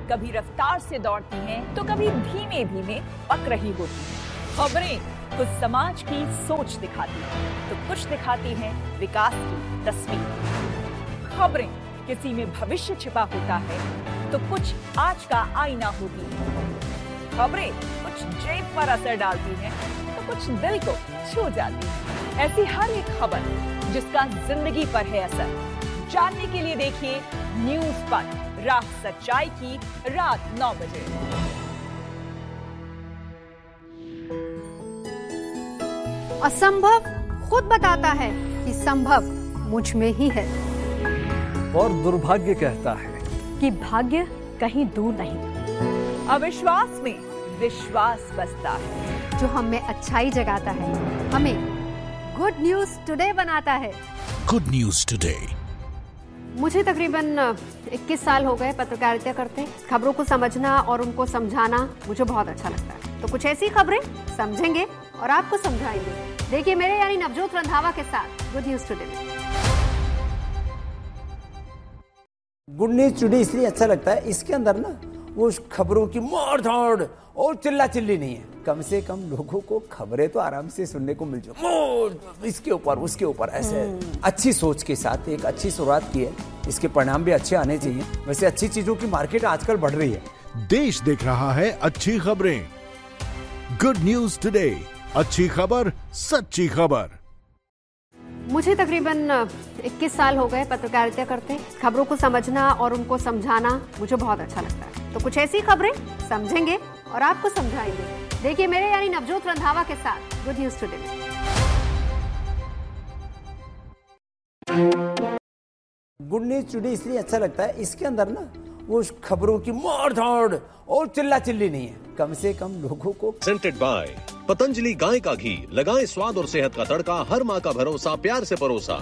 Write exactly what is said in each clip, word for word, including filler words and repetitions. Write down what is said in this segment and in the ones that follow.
कभी रफ्तार से दौड़ती हैं तो कभी धीमे धीमे पक रही होती हैं। खबरें कुछ समाज की सोच दिखाती हैं तो कुछ दिखाती हैं विकास की तस्वीर। खबरें किसी में भविष्य छिपा होता है तो कुछ आज का आईना होती है। खबरें कुछ जेब पर असर डालती हैं तो कुछ दिल को छू जाती है। ऐसी हर एक खबर जिसका जिंदगी पर है असर, जानने के लिए देखिए न्यूज़ पर राह सच्चाई की रात नौ बजे। असंभव खुद बताता है कि संभव मुझ में ही है, और दुर्भाग्य कहता है कि भाग्य कहीं दूर नहीं। अविश्वास में विश्वास बसता है, जो हम में अच्छाई जगाता है, हमें गुड न्यूज टुडे बनाता है। Good news today. मुझे तकरीबन इक्कीस साल हो गए पत्रकारिता करते। खबरों को समझना और उनको समझाना मुझे बहुत अच्छा लगता है। तो कुछ ऐसी खबरें समझेंगे और आपको समझाएंगे। देखिए मेरे यानी नवजोत रंधावा के साथ good news today. Good news today इसलिए अच्छा लगता है, इसके अंदर ना वो खबरों की मार धाड़ और चिल्ला चिल्ली नहीं है। कम से कम लोगों को खबरें तो आराम से सुनने को मिल जाए, इसके ऊपर उसके ऊपर ऐसे अच्छी सोच के साथ एक अच्छी शुरुआत की है। इसके परिणाम भी अच्छे आने चाहिए। वैसे अच्छी चीजों की मार्केट आजकल बढ़ रही है। देश देख रहा है अच्छी खबरें। गुड न्यूज टुडे, अच्छी खबर सच्ची खबर। मुझे तकरीबन इक्कीस साल हो गए पत्रकारिता करते। खबरों को समझना और उनको समझाना मुझे बहुत अच्छा लगता है। तो कुछ ऐसी खबरें समझेंगे और आपको समझाएंगे। देखिए मेरे यानी नवजोत रंधावा के साथ good news today. Good news today इसलिए अच्छा लगता है, इसके अंदर ना वो खबरों की मार धाड़ और चिल्ला चिल्ली नहीं है। कम से कम लोगों को प्रेजेंटेड बाय पतंजलि गाय का घी, लगाएं स्वाद और सेहत का तड़का, हर माँ का भरोसा, प्यार से परोसा।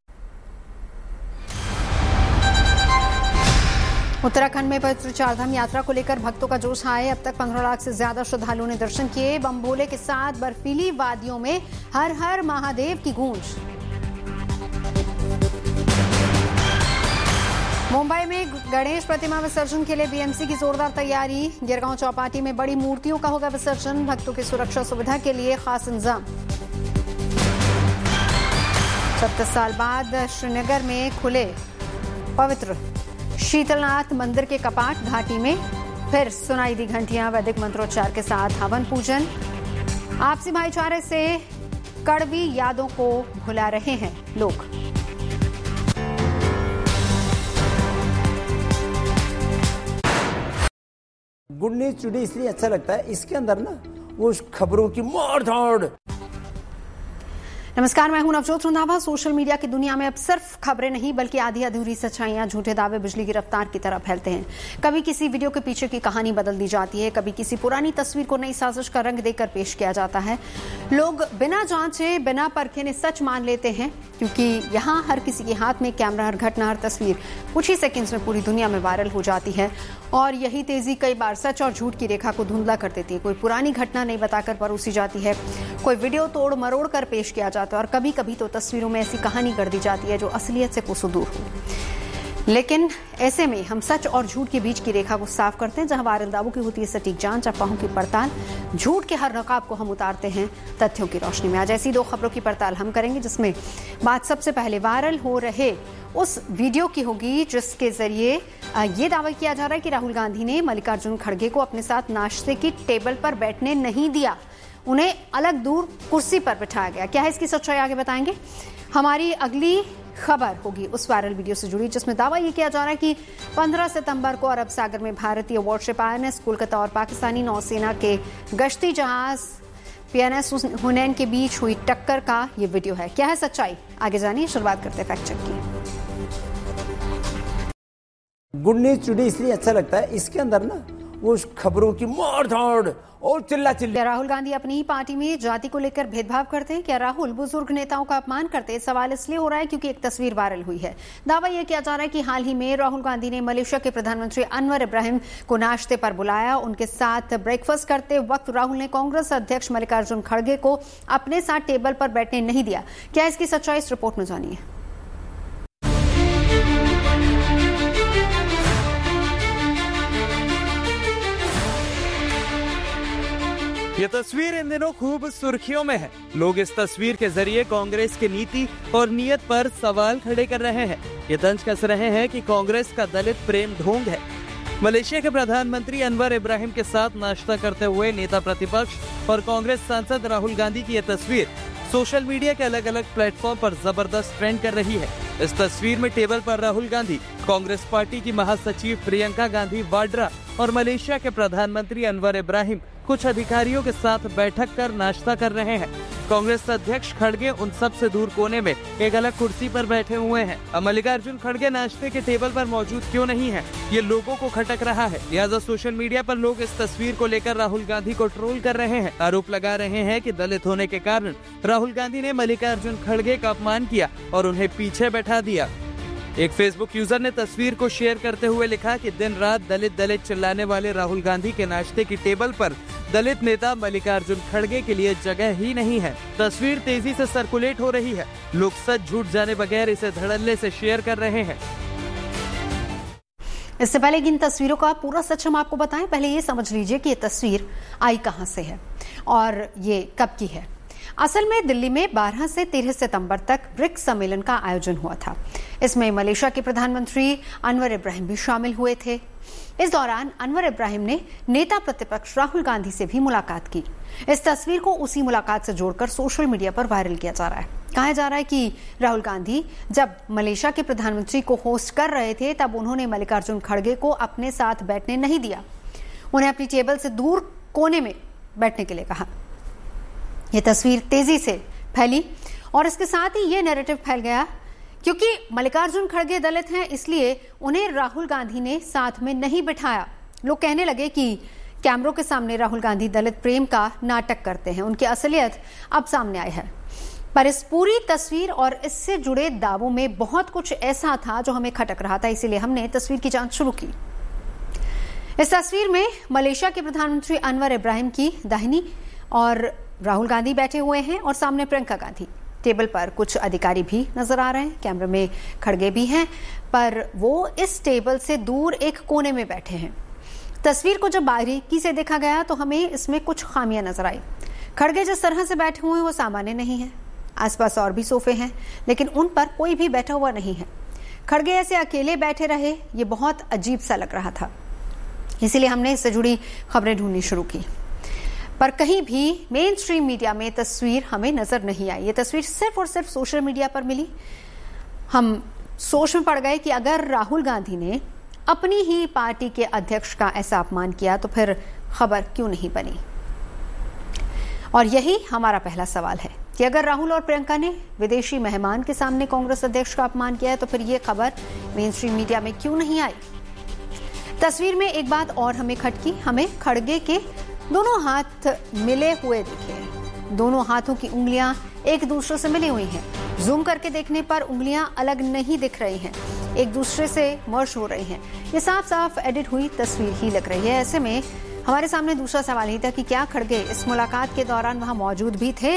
उत्तराखंड में पवित्र चारधाम यात्रा को लेकर भक्तों का जोश है। अब तक पंद्रह लाख से ज्यादा श्रद्धालुओं ने दर्शन किए। बम भोले के साथ बर्फीली वादियों में हर हर महादेव की गूंज। मुंबई में गणेश प्रतिमा विसर्जन के लिए बीएमसी की जोरदार तैयारी। गिरगांव चौपाटी में बड़ी मूर्तियों का होगा विसर्जन। भक्तों की सुरक्षा सुविधा के लिए खास इंतजाम। छत्तीस साल बाद श्रीनगर में खुले पवित्र शीतलनाथ मंदिर के कपाट। घाटी में फिर सुनाई दी घंटियां। वैदिक मंत्रोच्चार के साथ हवन पूजन। आपसी भाईचारे से कड़वी यादों को भुला रहे हैं लोग। गुड न्यूज टुडे इसलिए अच्छा लगता है, इसके अंदर ना वो खबरों की मार धाड़। नमस्कार, मैं हूं नवजोत रंधावा। सोशल मीडिया की दुनिया में अब सिर्फ खबरें नहीं बल्कि आधी अधूरी सच्चाइयां, झूठे दावे बिजली की रफ्तार की तरह फैलते हैं। कभी किसी वीडियो के पीछे की कहानी बदल दी जाती है, कभी किसी पुरानी तस्वीर को नई साजिश का रंग देकर पेश किया जाता है। लोग बिना जांचे बिना परखे ने सच मान लेते हैं, क्योंकि यहाँ हर किसी के हाथ में कैमरा, हर घटना, हर तस्वीर कुछ ही सेकेंड्स में पूरी दुनिया में वायरल हो जाती है। और यही तेजी कई बार सच और झूठ की रेखा को धुंधला कर देती है। कोई पुरानी घटना नहीं बताकर परोसी जाती है, कोई वीडियो तोड़ मरोड़ कर पेश किया जाता है, और कभी कभी तो तस्वीरों में ऐसी कहानी कर दी जाती है जो असलियत से कोसों दूर हो। लेकिन ऐसे में हम सच और झूठ के बीच की रेखा को साफ करते हैं। जहां वायरल दावों की होती है सटीक जांच, अफवाहों की पड़ताल, झूठ के हर नकाब को हम उतारते हैं तथ्यों की रोशनी में। आज ऐसी दो खबरों की पड़ताल हम करेंगे, जिसमें बात सबसे पहले वायरल हो रहे उस वीडियो की होगी जिसके जरिए ये दावा किया जा रहा है कि राहुल गांधी ने मल्लिकार्जुन खड़गे को अपने साथ नाश्ते की टेबल पर बैठने नहीं दिया, उन्हें अलग दूर कुर्सी पर बिठाया गया। क्या है इसकी सच्चाई, आगे बताएंगे। हमारी अगली खबर होगी उस वायरल वीडियो से जुड़ी जिसमें दावा यह किया जा रहा है कि पंद्रह सितंबर को अरब सागर में भारतीय वॉरशिप आईएनएस कोलकाता और पाकिस्तानी नौसेना के गश्ती जहाज पीएनएस हुनैन के बीच हुई टक्कर का ये वीडियो है। क्या है सच्चाई, आगे जानिए। शुरुआत करते हैं फैक्ट चेक की। गुड न्यूज टुडे इसलिए अच्छा लगता है, इसके अंदर ना वो खबरों की मार धाड़ और चिल्ला चिल्ली। क्या राहुल गांधी अपनी ही पार्टी में जाति को लेकर भेदभाव करते हैं? क्या राहुल बुजुर्ग नेताओं का अपमान करते हैं? सवाल इसलिए हो रहा है क्योंकि एक तस्वीर वायरल हुई है। दावा यह किया जा रहा है कि हाल ही में राहुल गांधी ने मलेशिया के प्रधानमंत्री अनवर इब्राहिम को नाश्ते पर बुलाया। उनके साथ ब्रेकफास्ट करते वक्त राहुल ने कांग्रेस अध्यक्ष मल्लिकार्जुन खड़गे को अपने साथ टेबल पर बैठने नहीं दिया। क्या इसकी सच्चाई, इस रिपोर्ट में जानिए। ये तस्वीर इन दिनों खूब सुर्खियों में है। लोग इस तस्वीर के जरिए कांग्रेस की नीति और नीयत पर सवाल खड़े कर रहे हैं। ये तंज कस रहे हैं कि कांग्रेस का दलित प्रेम ढोंग है। मलेशिया के प्रधानमंत्री अनवर इब्राहिम के साथ नाश्ता करते हुए नेता प्रतिपक्ष और कांग्रेस सांसद राहुल गांधी की यह तस्वीर सोशल मीडिया के अलग अलग प्लेटफॉर्म पर जबरदस्त ट्रेंड कर रही है। इस तस्वीर में टेबल पर राहुल गांधी, कांग्रेस पार्टी की महासचिव प्रियंका गांधी वाड्रा और मलेशिया के प्रधानमंत्री अनवर इब्राहिम कुछ अधिकारियों के साथ बैठक कर नाश्ता कर रहे हैं। कांग्रेस अध्यक्ष खड़गे उन सब से दूर कोने में एक अलग कुर्सी पर बैठे हुए हैं। अब मल्लिकार्जुन खड़गे नाश्ते के टेबल पर मौजूद क्यों नहीं है, ये लोगों को खटक रहा है। लिहाजा सोशल मीडिया पर लोग इस तस्वीर को लेकर राहुल गांधी को ट्रोल कर रहे हैं। आरोप लगा रहे हैं कि दलित होने के कारण राहुल गांधी ने मल्लिकार्जुन खड़गे का अपमान किया और उन्हें पीछे बैठा दिया। एक फेसबुक यूजर ने तस्वीर को शेयर करते हुए लिखा कि दिन रात दलित दलित चिल्लाने वाले राहुल गांधी के नाश्ते की टेबल पर दलित नेता मल्लिकार्जुन खड़गे के लिए जगह ही नहीं है। तस्वीर तेजी से सर्कुलेट हो रही है। लोग सच झूठ जाने बगैर इसे धड़ल्ले से शेयर कर रहे हैं। इससे पहले कि इन तस्वीरों का पूरा सच हम आपको बताएं, पहले ये समझ लीजिए कि ये तस्वीर आई कहां से है और ये कब की है। असल में दिल्ली में बारह से तेरह सितंबर तक ब्रिक्स सम्मेलन का आयोजन हुआ था। इसमें मलेशिया के प्रधानमंत्री अनवर इब्राहिम भी शामिल हुए थे। इस दौरान अनवर इब्राहिम ने नेता प्रतिपक्ष राहुल गांधी से भी मुलाकात की। इस तस्वीर को उसी मुलाकात से जोड़कर सोशल मीडिया पर वायरल किया जा रहा है। कहा जा रहा है कि राहुल गांधी जब मलेशिया के प्रधानमंत्री को होस्ट कर रहे थे तब उन्होंने मल्लिकार्जुन खड़गे को अपने साथ बैठने नहीं दिया। उन्हें अपनी टेबल से दूर कोने में बैठने के लिए कहा। यह तस्वीर तेजी से फैली और इसके साथ ही यह नैरेटिव फैल गया क्योंकि मल्लिकार्जुन खड़गे दलित हैं, इसलिए उन्हें राहुल गांधी ने साथ में नहीं बिठाया। लोग कहने लगे कि कैमरों के सामने राहुल गांधी दलित प्रेम का नाटक करते हैं। उनकी असलियत अब सामने आई है। पर इस पूरी तस्वीर और इससे जुड़े दावों में बहुत कुछ ऐसा था जो हमें खटक रहा था, इसीलिए हमने तस्वीर की जांच शुरू की। इस तस्वीर में मलेशिया के प्रधानमंत्री अनवर इब्राहिम की दाहिनी और राहुल गांधी बैठे हुए हैं और सामने प्रियंका गांधी। टेबल पर कुछ अधिकारी भी नजर आ रहे हैं। कैमरे में खड़गे भी हैं, पर वो इस टेबल से दूर एक कोने में बैठे हैं। तस्वीर को जब बारीकी से देखा गया तो हमें इसमें कुछ खामियां नजर आई। खड़गे जिस तरह से बैठे हुए हैं वो सामान्य नहीं है। आसपास और भी सोफे हैं, लेकिन उन पर कोई भी बैठा हुआ नहीं है। खड़गे ऐसे अकेले बैठे रहे, ये बहुत अजीब सा लग रहा था। इसीलिए हमने इससे जुड़ी खबरें ढूंढनी शुरू की, पर कहीं भी मेन स्ट्रीम मीडिया में तस्वीर हमें नजर नहीं आई। ये तस्वीर सिर्फ और सिर्फ सोशल मीडिया पर मिली। हम सोच में पड़ गए कि अगर राहुल गांधी ने अपनी ही पार्टी के अध्यक्ष का ऐसा अपमान किया तो फिर खबर क्यों नहीं बनी। और यही हमारा पहला सवाल है कि अगर राहुल और प्रियंका ने विदेशी मेहमान के सामने कांग्रेस अध्यक्ष का अपमान किया है तो फिर यह खबर मेन स्ट्रीम मीडिया में क्यों नहीं आई। तस्वीर में एक बात और हमें खटकी। हमें खड़गे के दोनों हाथ मिले हुए दिखे। दोनों हाथों की उंगलियां एक दूसरे से मिली हुई हैं। जूम करके देखने पर उंगलियां अलग नहीं दिख रही हैं, एक दूसरे से मर्ज हो रही हैं। ये साफ साफ एडिट हुई तस्वीर ही लग रही है। ऐसे में हमारे सामने दूसरा सवाल ही था कि क्या खड़गे इस मुलाकात के दौरान वहां मौजूद भी थे।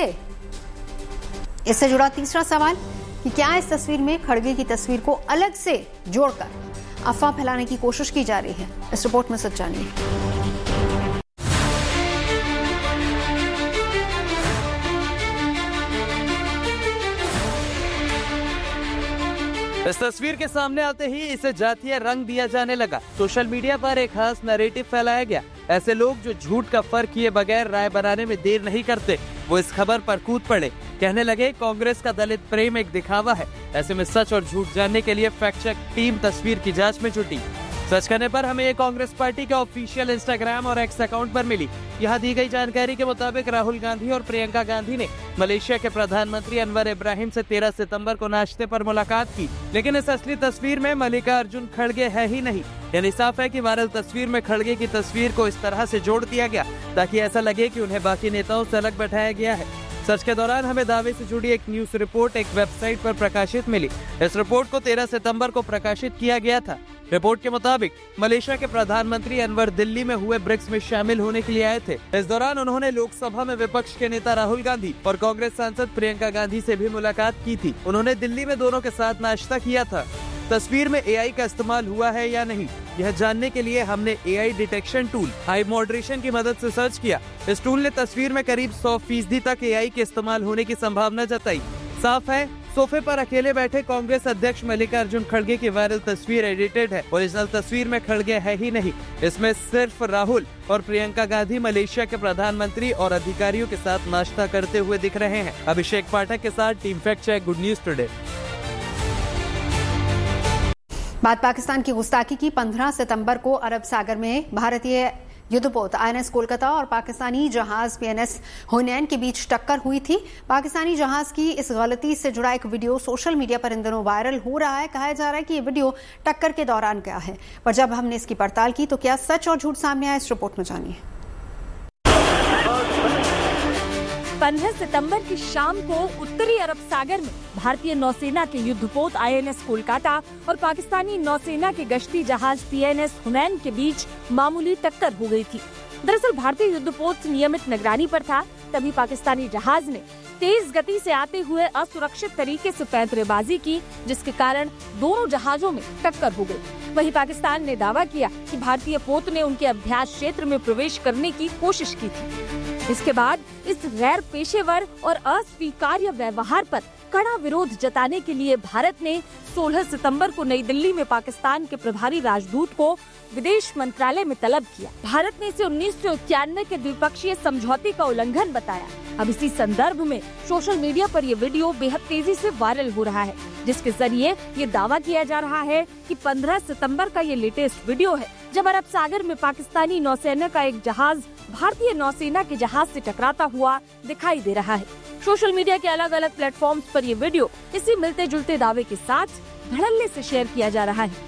इससे जुड़ा तीसरा सवाल कि क्या इस तस्वीर में खड़गे की तस्वीर को अलग से जोड़कर अफवाह फैलाने की कोशिश की जा रही है। इस रिपोर्ट में सच जानिए। इस तस्वीर के सामने आते ही इसे जातीय रंग दिया जाने लगा। सोशल मीडिया पर एक खास नैरेटिव फैलाया गया। ऐसे लोग जो झूठ का फर्क किए बगैर राय बनाने में देर नहीं करते, वो इस खबर पर कूद पड़े। कहने लगे कांग्रेस का दलित प्रेम एक दिखावा है। ऐसे में सच और झूठ जानने के लिए फैक्ट चेक टीम तस्वीर की जांच में जुटी। सर्च करने पर हमें एक कांग्रेस पार्टी के ऑफिशियल इंस्टाग्राम और एक्स अकाउंट पर मिली। यहाँ दी गई जानकारी के मुताबिक राहुल गांधी और प्रियंका गांधी ने मलेशिया के प्रधानमंत्री अनवर इब्राहिम से तेरह सितंबर को नाश्ते पर मुलाकात की, लेकिन इस असली तस्वीर में मल्लिकार्जुन खड़गे है ही नहीं। यानी साफ है कि वायरल तस्वीर में खड़गे की तस्वीर को इस तरह से जोड़ दिया गया ताकि ऐसा लगे कि उन्हें बाकी नेताओं से अलग बैठाया गया है। सर्च के दौरान हमें दावे से जुड़ी एक न्यूज रिपोर्ट एक वेबसाइट पर प्रकाशित मिली। इस रिपोर्ट को तेरह सितंबर को प्रकाशित किया गया था। रिपोर्ट के मुताबिक मलेशिया के प्रधानमंत्री अनवर दिल्ली में हुए ब्रिक्स में शामिल होने के लिए आए थे। इस दौरान उन्होंने लोकसभा में विपक्ष के नेता राहुल गांधी और कांग्रेस सांसद प्रियंका गांधी से भी मुलाकात की थी। उन्होंने दिल्ली में दोनों के साथ नाश्ता किया था। तस्वीर में एआई का इस्तेमाल हुआ है या नहीं, यह जानने के लिए हमने AI detection tool I moderation की मदद से सर्च किया। इस टूल ने तस्वीर में करीब सौ फीसदी तक एआई के इस्तेमाल होने की संभावना जताई। साफ है, सोफे पर अकेले बैठे कांग्रेस अध्यक्ष मल्लिकार्जुन खड़गे की वायरल तस्वीर एडिटेड है। ओरिजिनल तस्वीर में खड़गे है ही नहीं, इसमें सिर्फ राहुल और प्रियंका गांधी मलेशिया के प्रधानमंत्री और अधिकारियों के साथ नाश्ता करते हुए दिख रहे हैं। अभिषेक पाठक के साथ team fact check, good news today. बात पाकिस्तान की गुस्ताखी की। पंद्रह सितंबर को अरब सागर में भारतीय युद्धपोत आईएनएस कोलकाता और पाकिस्तानी जहाज पीएनएस हुनैन के बीच टक्कर हुई थी। पाकिस्तानी जहाज की इस गलती से जुड़ा एक वीडियो सोशल मीडिया पर इन दिनों वायरल हो रहा है। कहा जा रहा है कि ये वीडियो टक्कर के दौरान का है, पर जब हमने इसकी पड़ताल की तो क्या सच और झूठ सामने आया, इस रिपोर्ट में जानिए। पंद्रह सितंबर की शाम को उत्तरी अरब सागर में भारतीय नौसेना के युद्धपोत आईएनएस कोलकाता और पाकिस्तानी नौसेना के गश्ती जहाज पीएनएस हुनैन के बीच मामूली टक्कर हो गई थी। दरअसल भारतीय युद्धपोत नियमित निगरानी पर था, तभी पाकिस्तानी जहाज ने तेज गति से आते हुए असुरक्षित तरीके से पैंतरेबाजी की, जिसके कारण दोनों जहाजों में टक्कर हो गई। वहीं पाकिस्तान ने दावा किया कि भारतीय पोत ने उनके अभ्यास क्षेत्र में प्रवेश करने की कोशिश की थी। इसके बाद इस गैर पेशेवर और अस्वीकार्य व्यवहार पर कड़ा विरोध जताने के लिए भारत ने सोलह सितंबर को नई दिल्ली में पाकिस्तान के प्रभारी राजदूत को विदेश मंत्रालय में तलब किया। भारत ने इसे उन्नीस सौ इक्यानवे के द्विपक्षीय समझौते का उल्लंघन बताया। अब इसी संदर्भ में सोशल मीडिया पर ये वीडियो बेहद तेजी से वायरल हो रहा है, जिसके जरिए ये दावा किया जा रहा है कि पंद्रह सितंबर का ये लेटेस्ट वीडियो है, जब अरब सागर में पाकिस्तानी नौसेना का एक जहाज भारतीय नौसेना के जहाज से टकराता हुआ दिखाई दे रहा है। सोशल मीडिया के अलग अलग प्लेटफॉर्म्स पर ये वीडियो इसी मिलते जुलते दावे के साथ धड़ल्ले से शेयर किया जा रहा है।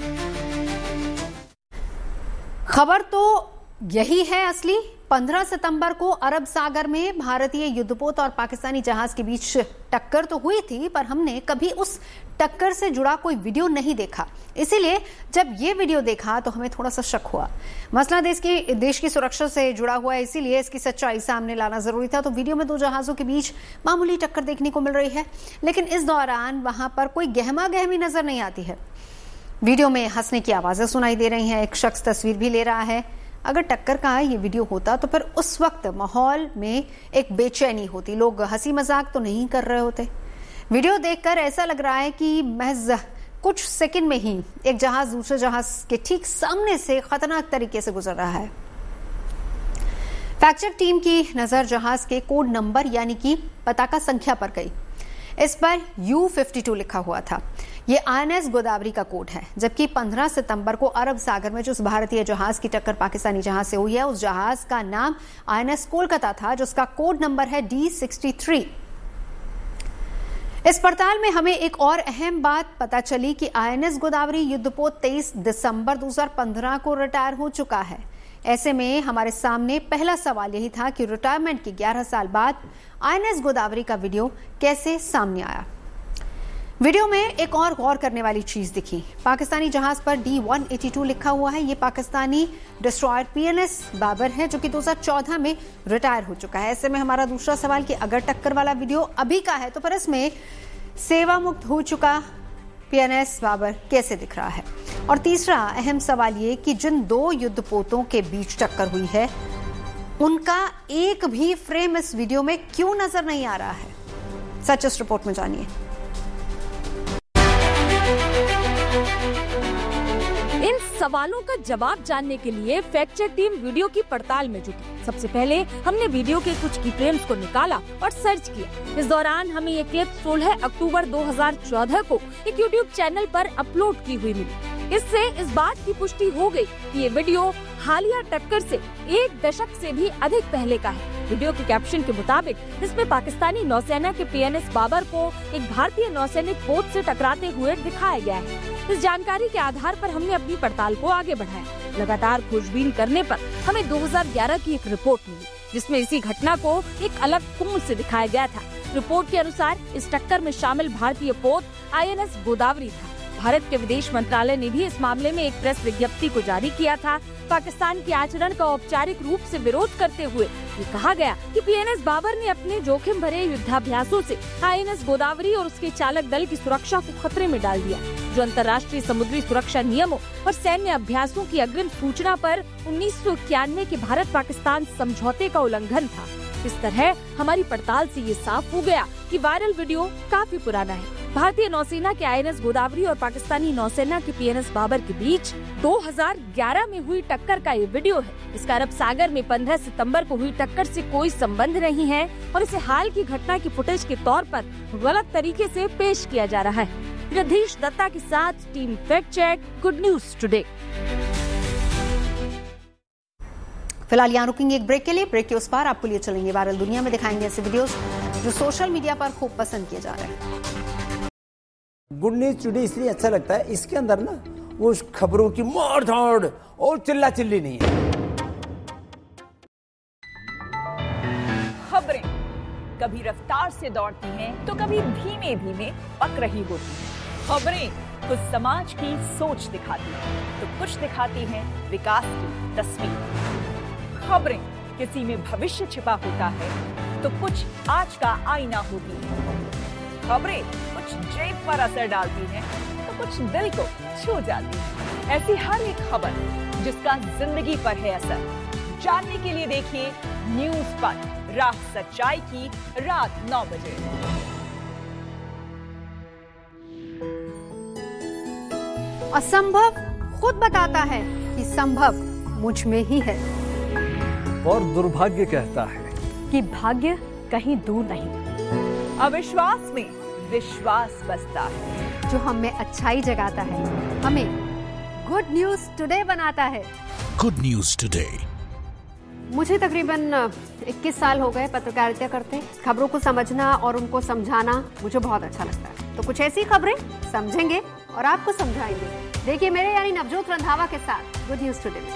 खबर तो यही है असली। पंद्रह सितंबर को अरब सागर में भारतीय युद्धपोत और पाकिस्तानी जहाज के बीच टक्कर तो हुई थी, पर हमने कभी उस टक्कर से जुड़ा कोई वीडियो नहीं देखा। इसीलिए जब ये वीडियो देखा तो हमें थोड़ा सा शक हुआ। मसला देश की देश की सुरक्षा से जुड़ा हुआ है, इसीलिए इसकी सच्चाई सामने लाना जरूरी था। तो वीडियो में दो जहाजों के बीच मामूली टक्कर देखने को मिल रही है, लेकिन इस दौरान वहां पर कोई गहमा गहमी नजर नहीं आती है। वीडियो में हंसने की आवाजें सुनाई दे रही हैं, एक शख्स तस्वीर भी ले रहा है। अगर टक्कर का ये वीडियो होता तो फिर उस वक्त माहौल में एक बेचैनी होती, लोग हंसी मजाक तो नहीं कर रहे होते। वीडियो देखकर ऐसा लग रहा है कि महज कुछ सेकंड में ही एक जहाज दूसरे जहाज के ठीक सामने से खतरनाक तरीके से गुजर रहा है। फैक्ट चेक टीम की नजर जहाज के कोड नंबर यानी कि पताका संख्या पर गई। इस पर यू फिफ्टी टू लिखा हुआ था। ये आईएनएस गोदावरी का कोड है, जबकि पंद्रह सितंबर को अरब सागर में जो उस भारतीय जहाज की टक्कर पाकिस्तानी जहाज से हुई है, उस जहाज का नाम आईएनएस कोलकाता था, जिसका कोड नंबर है डी सिक्सटी थ्री। इस पड़ताल में हमें एक और अहम बात पता चली कि आईएनएस गोदावरी युद्धपोत तेईस दिसंबर दो हज़ार पंद्रह को रिटायर हो चुका है। ऐसे में हमारे सामने पहला सवाल यही था कि रिटायरमेंट के ग्यारह साल बाद आईएनएस गोदावरी का वीडियो कैसे सामने आया। वीडियो में एक और गौर करने वाली चीज दिखी। पाकिस्तानी जहाज पर डी वन एटी टू लिखा हुआ है। ये पाकिस्तानी डिस्ट्रॉयर पीएनएस बाबर है, जो कि दो हज़ार चौदह में रिटायर हो चुका है। ऐसे में हमारा दूसरा सवाल कि अगर टक्कर वाला वीडियो अभी का है तो फिर इसमें सेवा मुक्त हो चुका पीएनएस बाबर कैसे दिख रहा है। और तीसरा अहम सवाल ये कि जिन दो युद्धपोतों के बीच टक्कर हुई है, उनका एक भी फ्रेम इस वीडियो में क्यों नजर नहीं आ रहा है। सच इस रिपोर्ट में जानिए। इन सवालों का जवाब जानने के लिए फैक्ट चेक टीम वीडियो की पड़ताल में जुटी। सबसे पहले हमने वीडियो के कुछ की फ्रेम्स को निकाला और सर्च किया। इस दौरान हमें ये क्लिप सोलह अक्टूबर दो हज़ार चौदह को एक यूट्यूब चैनल पर अपलोड की हुई मिली। इससे इस बात की पुष्टि हो गई कि ये वीडियो हालिया टक्कर से एक दशक से भी अधिक पहले का है। वीडियो के कैप्शन के मुताबिक इसमें पाकिस्तानी नौसेना के पीएनएस बाबर को एक भारतीय नौसैनिक पोत से टकराते हुए दिखाया गया है। इस जानकारी के आधार पर हमने अपनी पड़ताल को आगे बढ़ाया। लगातार खोजबीन करने पर हमें दो हज़ार ग्यारह की एक रिपोर्ट मिली, जिसमें इसी घटना को एक अलग कोण से दिखाया गया था। रिपोर्ट के अनुसार इस टक्कर में शामिल भारतीय पोत आईएनएस गोदावरी था। भारत के विदेश मंत्रालय ने भी इस मामले में एक प्रेस विज्ञप्ति को जारी किया था। पाकिस्तान के आचरण का औपचारिक रूप से विरोध करते हुए ये कहा गया कि पीएनएस बाबर ने अपने जोखिम भरे युद्धाभ्यासों से आईएनएस गोदावरी और उसके चालक दल की सुरक्षा को खतरे में डाल दिया, जो अंतर्राष्ट्रीय समुद्री सुरक्षा नियमों और सैन्य अभ्यासों की अग्रिम सूचना पर उन्नीस सौ इक्यानवे के भारत पाकिस्तान समझौते का उल्लंघन था। इस तरह हमारी पड़ताल से ये साफ हो गया कि वायरल वीडियो काफी पुराना है। भारतीय नौसेना के आई एन एस गोदावरी और पाकिस्तानी नौसेना के पी एन एस बाबर के बीच दो हज़ार ग्यारह में हुई टक्कर का ये वीडियो है। इसका अरब सागर में पंद्रह सितंबर को हुई टक्कर से कोई संबंध नहीं है और इसे हाल की घटना की फुटेज के तौर पर गलत तरीके से पेश किया जा रहा है। रधीश दत्ता के साथ team fact check, good news today. फिलहाल यहाँ रुकेंगे एक ब्रेक के लिए। ब्रेक के उस पार आपको लिए चलेंगे वायरल दुनिया में, दिखाएंगे ऐसे वीडियोस जो सोशल मीडिया पर खूब पसंद किए जा रहे हैं। गुड न्यूज टुडे इसलिए अच्छा लगता है, इसके अंदर ना वो खबरों की मार धाड़ और चिल्ला चिल्ली नहीं है। खबरें कभी रफ्तार से दौड़ती हैं तो कभी धीमे धीमे पक रही होती हैं। खबरें कुछ समाज की सोच दिखाती हैं तो कुछ दिखाती हैं विकास की तस्वीर। खबरें किसी में भविष्य छिपा होता है तो कुछ आज का आईना होती है। खबरें कुछ जेब पर असर डालती हैं तो कुछ दिल को छू जाती है। ऐसी हर एक खबर जिसका जिंदगी पर है असर, जानने के लिए देखिए न्यूज पर राह सच्चाई की रात नौ बजे। असंभव खुद बताता है कि संभव मुझ में ही है, और दुर्भाग्य कहता है कि भाग्य कहीं दूर नहीं। अविश्वास में विश्वास बसता है, जो हमें अच्छाई जगाता है, हमें गुड न्यूज टुडे बनाता है। Good news today. मुझे तकरीबन इक्कीस साल हो गए पत्रकारिता करते। खबरों को समझना और उनको समझाना मुझे बहुत अच्छा लगता है। तो कुछ ऐसी खबरें समझेंगे और आपको समझाएंगे। देखिए मेरे यानी नवजोत रंधावा के साथ good news today.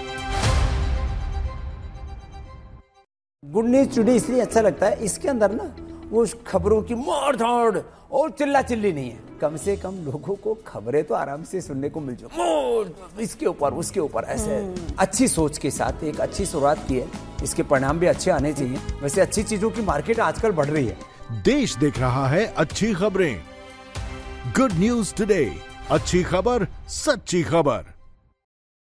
Good news today इसलिए अच्छा लगता है, इसके अंदर ना वो खबरों की मार धाड़ और चिल्ला चिल्ली नहीं है। कम से कम लोगों को खबरें तो आराम से सुनने को मिल जाए, इसके ऊपर उसके ऊपर ऐसे अच्छी सोच के साथ एक अच्छी शुरुआत की है। इसके परिणाम भी अच्छे आने चाहिए। वैसे अच्छी चीजों की मार्केट आजकल बढ़ रही है। देश देख रहा है अच्छी खबरें। गुड न्यूज टुडे, अच्छी खबर, सच्ची खबर।